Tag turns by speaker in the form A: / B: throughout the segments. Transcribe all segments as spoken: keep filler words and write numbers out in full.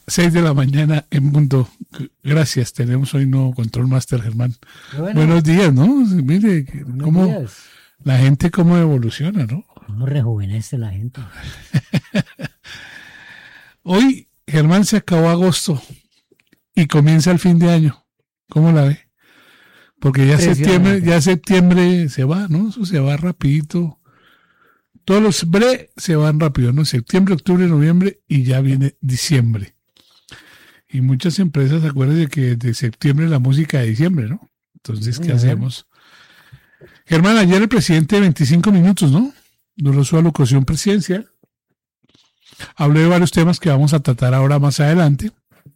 A: seis de la mañana en Mundo. Gracias, tenemos hoy nuevo Control Master, Germán.
B: Bueno,
A: buenos días, ¿no? Mire, cómo
B: días.
A: La gente cómo evoluciona, ¿no?
B: ¿Cómo rejuvenece la gente?
A: Hoy, Germán, se acabó agosto y comienza el fin de año. ¿Cómo la ve? Porque ya septiembre, ya septiembre se va, ¿no? Eso se va rapidito. Todos los bre se van rápido, ¿no? Septiembre, octubre, noviembre y ya viene diciembre. Y muchas empresas, acuérdense que de septiembre la música de diciembre, ¿no? Entonces, ¿qué hacemos? Germán, ayer el presidente de veinticinco minutos, ¿no? Duró su alocución presidencial. Habló de varios temas que vamos a tratar ahora más adelante.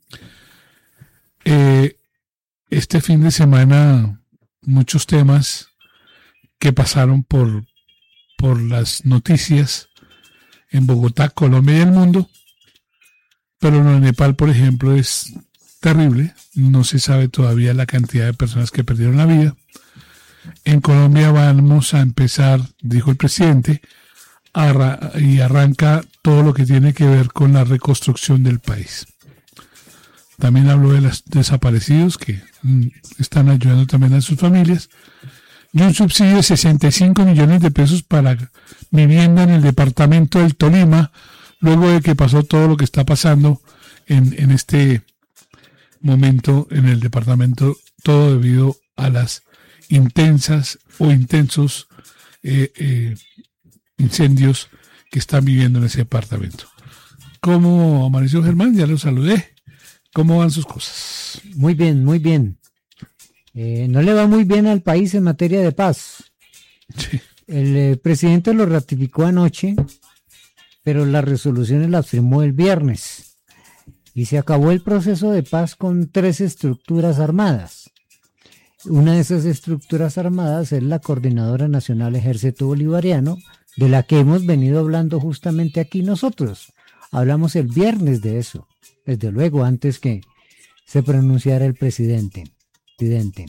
A: Eh, este fin de semana, muchos temas que pasaron por, por las noticias en Bogotá, Colombia y el mundo. Pero lo de Nepal, por ejemplo, es terrible. No se sabe todavía la cantidad de personas que perdieron la vida. En Colombia vamos a empezar, dijo el presidente, a, y arranca todo lo que tiene que ver con la reconstrucción del país. También habló de los desaparecidos que mm, están ayudando también a sus familias. Y un subsidio de sesenta y cinco millones de pesos para vivienda en el departamento del Tolima, luego de que pasó todo lo que está pasando en, en este momento en el departamento, todo debido a las intensas o intensos eh, eh, incendios que están viviendo en ese departamento. ¿Cómo amaneció, Germán? Ya lo saludé. ¿Cómo van sus cosas?
B: Muy bien, muy bien. Eh, no le va muy bien al país en materia de paz.
A: Sí.
B: El eh, presidente lo ratificó anoche, pero las resoluciones las firmó el viernes. Y se acabó el proceso de paz con tres estructuras armadas. Una de esas estructuras armadas es la Coordinadora Nacional Ejército Bolivariano, de la que hemos venido hablando justamente aquí nosotros. Hablamos el viernes de eso, desde luego antes que se pronunciara el presidente. presidente.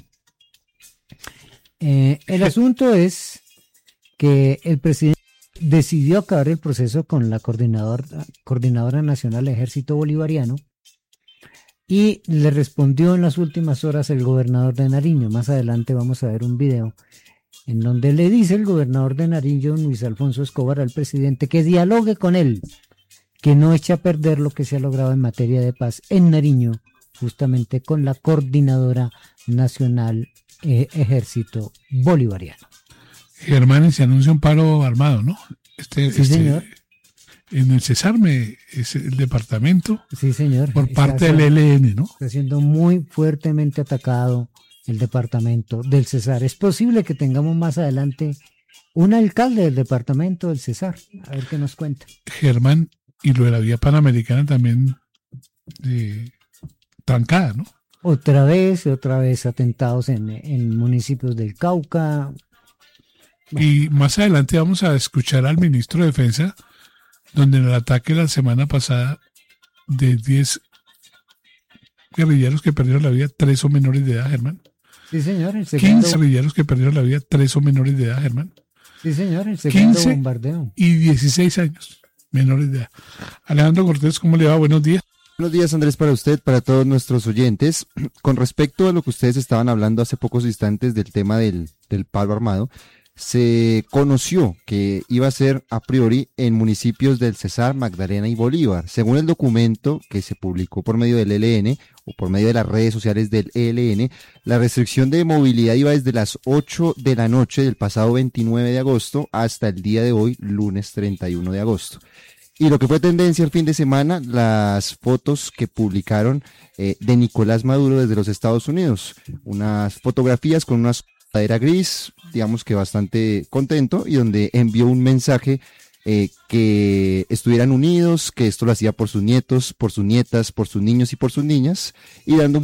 B: Eh, el asunto es que el presidente decidió acabar el proceso con la Coordinador, Coordinadora Nacional Ejército Bolivariano y le respondió en las últimas horas el gobernador de Nariño. Más adelante vamos a ver un video en donde le dice el gobernador de Nariño, Luis Alfonso Escobar, al presidente que dialogue con él, que no eche a perder lo que se ha logrado en materia de paz en Nariño, justamente con la Coordinadora Nacional eh, Ejército Bolivariano.
A: Germán, se anuncia un paro armado, ¿no? Este,
B: sí,
A: este,
B: señor.
A: En el Cesarme, es el departamento.
B: Sí, señor.
A: Por parte
B: está,
A: del E L N, ¿no?
B: Está siendo muy fuertemente atacado el departamento del Cesar. Es posible que tengamos más adelante un alcalde del departamento del Cesar. A ver qué nos cuenta.
A: Germán, y lo de la vía panamericana también eh, trancada, ¿no?
B: Otra vez, otra vez atentados en, en municipios del Cauca.
A: Y más adelante vamos a escuchar al ministro de Defensa, donde en el ataque la semana pasada de diez guerrilleros que perdieron la vida, tres son menores de edad, Germán.
B: Sí, señor. El segundo...
A: quince guerrilleros que perdieron la vida, tres son menores de edad, Germán.
B: Sí, señor. El segundo bombardeo.
A: Y dieciséis años, menores de edad. Alejandro Cortés, ¿cómo le va? Buenos días.
C: Buenos días, Andrés, para usted, para todos nuestros oyentes. Con respecto a lo que ustedes estaban hablando hace pocos instantes del tema del, del paro armado, se conoció que iba a ser a priori en municipios del Cesar, Magdalena y Bolívar. Según el documento que se publicó por medio del E L N o por medio de las redes sociales del E L N, la restricción de movilidad iba desde las ocho de la noche del pasado veintinueve de agosto hasta el día de hoy, lunes treinta y uno de agosto. Y lo que fue tendencia el fin de semana, las fotos que publicaron eh, de Nicolás Maduro desde los Estados Unidos. Unas fotografías con una sudadera gris, digamos que bastante contento, y donde envió un mensaje eh, que estuvieran unidos, que esto lo hacía por sus nietos, por sus nietas, por sus niños y por sus niñas, y dando un